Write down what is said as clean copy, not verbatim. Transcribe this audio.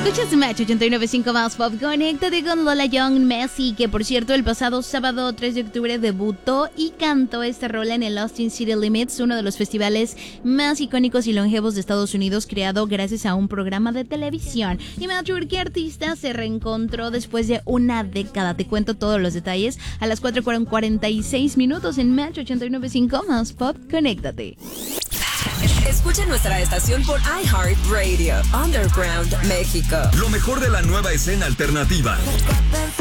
Escuchas Match 89.5 más Pop. Conéctate con Lola Young Messi, que por cierto el pasado sábado 3 de octubre debutó y cantó esta rola en el Austin City Limits, uno de los festivales más icónicos y longevos de Estados Unidos, creado gracias a un programa de televisión. Y Match, ¿qué artista se reencontró después de una década? Te cuento todos los detalles a las 4:46 en Match 89.5 más Pop. Conéctate. Escucha nuestra estación por iHeartRadio, Underground México. Lo mejor de la nueva escena alternativa.